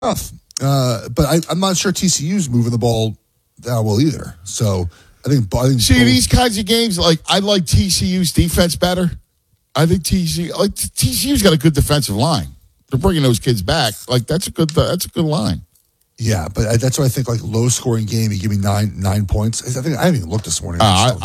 tough. But I'm not sure TCU's moving the ball that well either. So I think see these kinds of games. Like I like TCU's defense better. I think TCU's got a good defensive line. They're bringing those kids back. Like that's a good line. Yeah, but that's why I think like low scoring game. You give me 9 points. I think I haven't even looked this morning.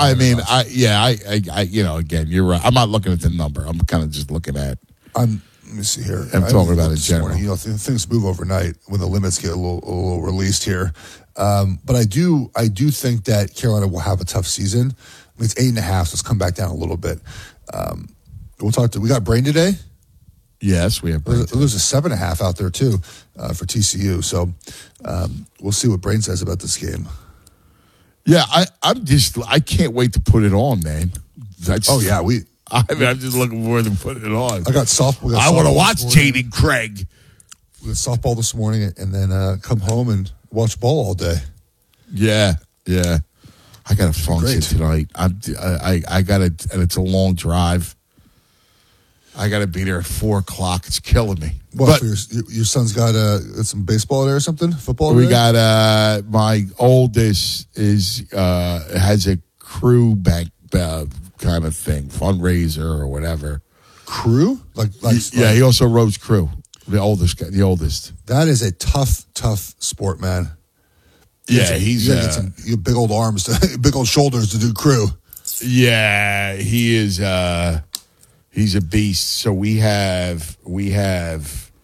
Again, you're right. I'm not looking at the number. I'm kind of just looking at. Let me see here. I'm talking about in general. Morning. Things move overnight when the limits get a little released here. But I do think that Carolina will have a tough season. I mean, it's 8.5, so it's come back down a little bit. We got Brain today. Yes, we have Brain. There's a 7.5 out there too for TCU. So we'll see what Brain says about this game. Yeah, I can't wait to put it on, man. I'm just looking forward to putting it on. I got softball. I want to watch Jaden Craig. We got softball this morning, and then come home and watch ball all day. Yeah. I got a function tonight. I got it, and it's a long drive. I got to be there at 4:00. It's killing me. What? Your son's got some baseball there or something? Football? We got my oldest has a crew bank kind of thing, fundraiser or whatever. Crew? Yeah, he also rows crew. The oldest. That is a tough sport, man. Yeah, you got some big old arms, big old shoulders to do crew. Yeah, he is. He's a beast. So we got a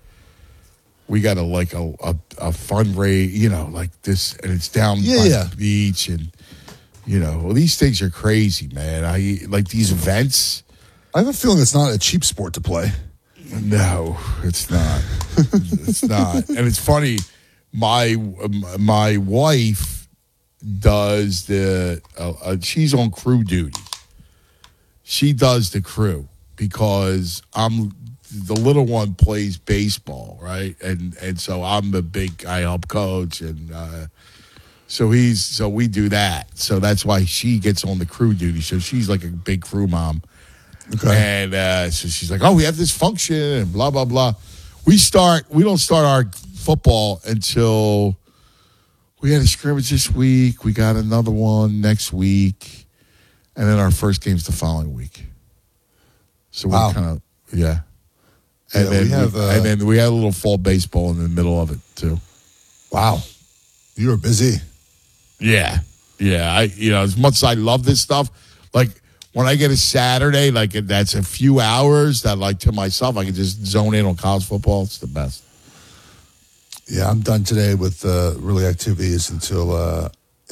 fundraiser, like this, and it's down by the beach, and these things are crazy, man. I like these events. I have a feeling it's not a cheap sport to play. No, it's not. It's not, and it's funny. My wife does she's on crew duty. She does the crew. Because the little one plays baseball, right? And so I'm the big, I help coach, and so we do that. So that's why she gets on the crew duty. So she's like a big crew mom. Okay. And so she's like, oh, we have this function and blah, blah, blah. We don't start our football until we had a scrimmage this week. We got another one next week. And then our first game's the following week. So we kind of, and then we had a little fall baseball in the middle of it too. Wow, you were busy. Yeah. As much as I love this stuff, like when I get a Saturday, like that's a few hours that like to myself, I can just zone in on college football. It's the best. Yeah, I'm done today with really activities until.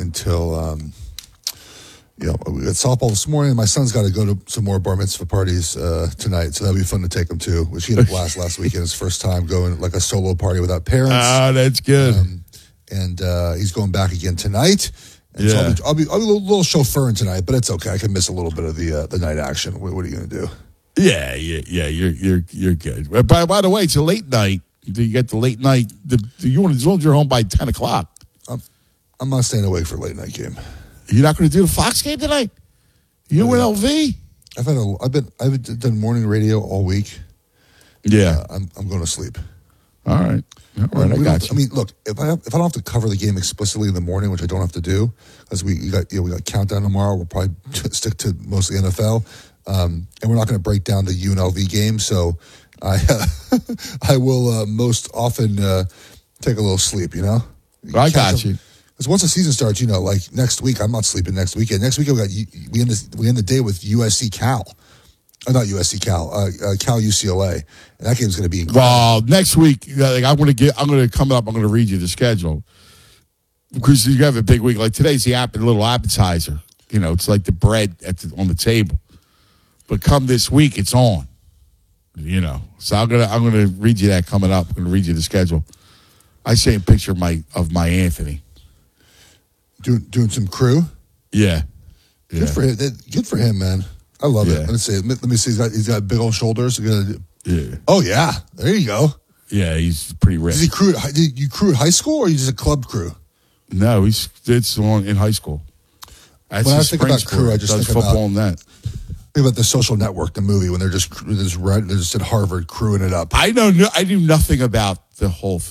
We got softball this morning. My son's got to go to some more bar mitzvah parties tonight, so that'll be fun to take him to. Which he had a blast last weekend. His first time going like a solo party without parents. Ah, that's good. And he's going back again tonight. And so I'll be a little chauffeuring tonight, but it's okay. I can miss a little bit of the night action. What are you going to do? Yeah. You're good. By the way, it's a late night. You get the late night. You're home by 10:00. I'm not staying awake for a late night game. You're not going to do the Fox game tonight? You and LV? I've done morning radio all week. Yeah, I'm going to sleep. All right. I got you. I mean, look, if I don't have to cover the game explicitly in the morning, which I don't have to do, because we got countdown tomorrow. We'll probably stick to mostly NFL, and we're not going to break down the UNLV game. So I will most often take a little sleep. I got you. Because once the season starts, like next week, I'm not sleeping next weekend. Next week, we end the day with USC Cal. Not USC Cal, Cal UCLA. And that game's going to be incredible. Well, next week, I'm going to come up, I'm going to read you the schedule. Because you have a big week. Like today's the little appetizer. It's like the bread on the table. But come this week, it's on. So I'm going to read you that coming up. I'm going to read you the schedule. I say a picture of my Anthony. Doing some crew? Yeah. Good for him, man. I love it. Let me see. He's got big old shoulders. Yeah. Oh, yeah. There you go. Yeah, he's pretty rich. Did you crew at high school or you just a club crew? No, it's in high school. When I think about crew, I just think football and that. Think about The Social Network, the movie, when they're just at Harvard crewing it up. I knew nothing about the whole thing.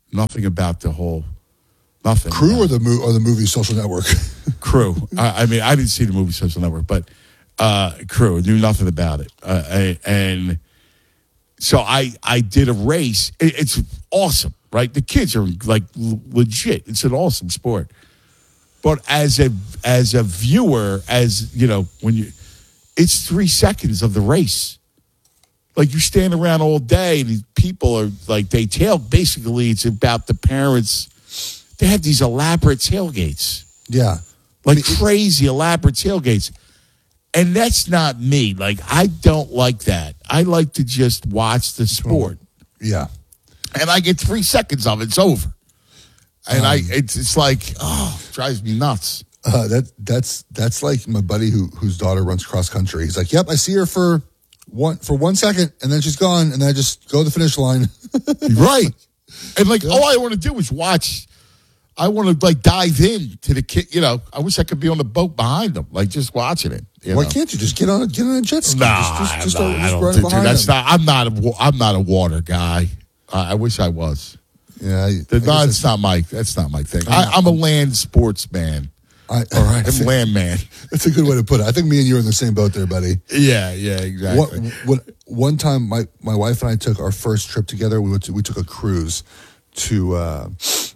Nothing about the whole. Nothing. Crew or the movie Social Network? Crew. I mean, I didn't see the movie Social Network, but Crew, knew nothing about it. And so I did a race. It's awesome, right? The kids are like legit. It's an awesome sport. But as a viewer, as you know, it's 3 seconds of the race. Like you stand around all day, and people are like basically it's about the parents. They have these elaborate tailgates. Yeah. Like crazy elaborate tailgates. And that's not me. Like, I don't like that. I like to just watch the sport. Yeah. And I get 3 seconds of it. It's over. And it's like, it drives me nuts. That's like my buddy whose daughter runs cross country. He's like, yep, I see her for 1 second, and then she's gone, and then I just go to the finish line. Right. And like, all I want to do is watch. I want to like dive in to the kid. You know, I wish I could be on the boat behind them, like just watching it. Why can't you just get on a jet ski? I don't run think behind that's them. not. I'm not a water guy. I wish I was. Yeah, that's not my thing. I'm a land sports man. All right, I'm a land man. That's a good way to put it. I think me and you are in the same boat there, buddy. Yeah, exactly. One time, my wife and I took our first trip together. We took a cruise to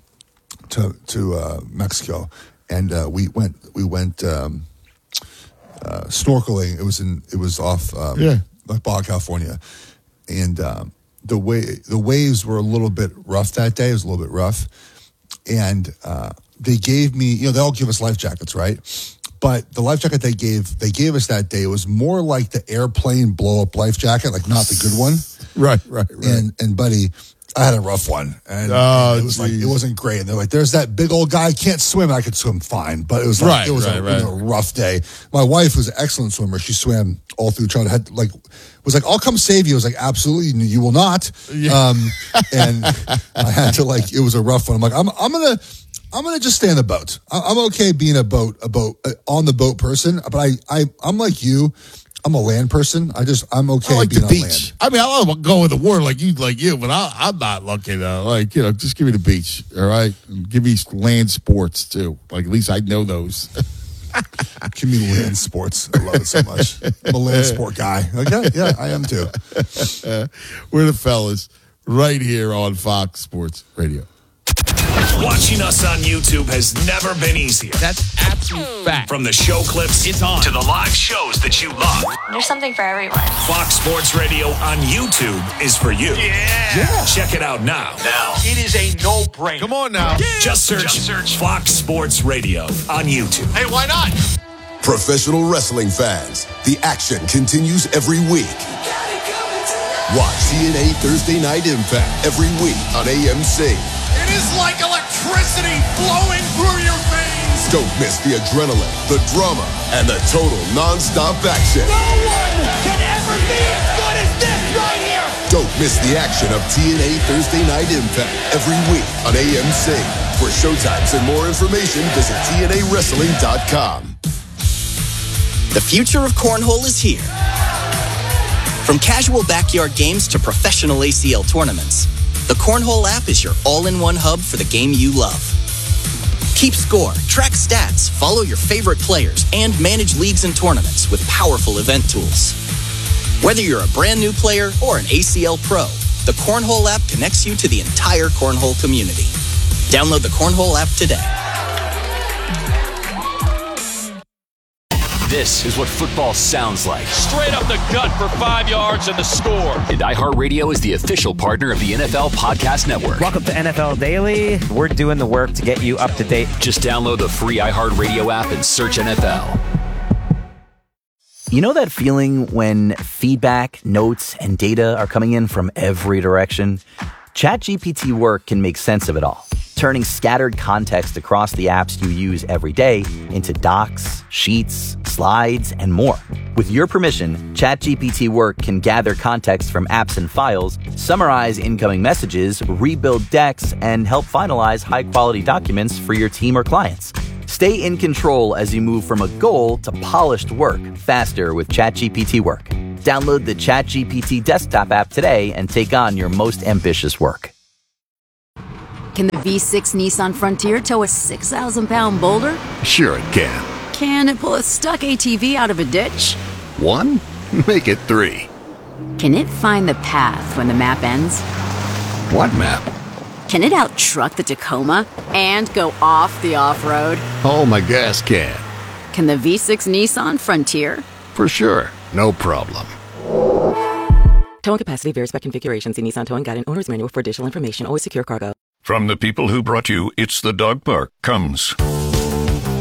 Mexico, and we went snorkeling. It was off like Baja California, and the waves were a little bit rough that day. It was a little bit rough, and they gave me, they all give us life jackets, right? But the life jacket they gave us that day, it was more like the airplane blow up life jacket, like not the good one. Right. And buddy, I had a rough one, and it was like it wasn't great. And they're like, "There's that big old guy can't swim." I could swim fine, but it was like it was a rough day. My wife was an excellent swimmer. She swam all through. Was like, "I'll come save you." I was like, "Absolutely, you will not." Yeah. And I had to it was a rough one. I'm like, I'm gonna just stay on the boat. I'm okay being on the boat person, but I'm like you. I'm a land person. I'm okay like being the on beach. land. I mean, I love going to the water like you, but I'm not looking just give me the beach, all right? And give me land sports too. Like at least I know those. Give me land sports. I love it so much. I'm a land sport guy. Okay, yeah, I am too. We're the fellas right here on Fox Sports Radio. Watching us on YouTube has never been easier. That's absolute fact. From the show clips to the live shows that you love. There's something for everyone. Fox Sports Radio on YouTube is for you. Yeah. Check it out now. It is a no-brainer. Come on now. Yeah. Just search Fox Sports Radio on YouTube. Hey, why not? Professional wrestling fans, the action continues every week. Watch TNA Thursday Night Impact every week on AMC. It is like electricity flowing through your veins. Don't miss the adrenaline, the drama, and the total non-stop action. No one can ever be as good as this right here. Don't miss the action of TNA Thursday Night Impact every week on AMC. For showtimes and more information, visit TNAWrestling.com. The future of cornhole is here. From casual backyard games to professional ACL tournaments, the Cornhole app is your all-in-one hub for the game you love. Keep score, track stats, follow your favorite players, and manage leagues and tournaments with powerful event tools. Whether you're a brand new player or an ACL pro, the Cornhole app connects you to the entire cornhole community. Download the Cornhole app today. This is what football sounds like. Straight up the gut for 5 yards and the score. And iHeartRadio is the official partner of the NFL Podcast Network. Welcome to NFL Daily. We're doing the work to get you up to date. Just download the free iHeartRadio app and search NFL. You know that feeling when feedback, notes, and data are coming in from every direction? ChatGPT Work can make sense of it all, turning scattered context across the apps you use every day into docs, sheets, slides, and more. With your permission, ChatGPT Work can gather context from apps and files, summarize incoming messages, rebuild decks, and help finalize high-quality documents for your team or clients. Stay in control as you move from a goal to polished work faster with ChatGPT Work. Download the ChatGPT desktop app today and take on your most ambitious work. Can the V6 Nissan Frontier tow a 6,000-pound boulder? Sure it can. Can it pull a stuck ATV out of a ditch? 1? Make it 3. Can it find the path when the map ends? What map? Can it out-truck the Tacoma and go off the off-road? Oh, my gas can. Can the V6 Nissan Frontier? For sure. No problem. Towing capacity varies by configuration. See Nissan Towing Guide and Owner's Manual for additional information. Always secure cargo. From the people who brought you It's the Dog Park comes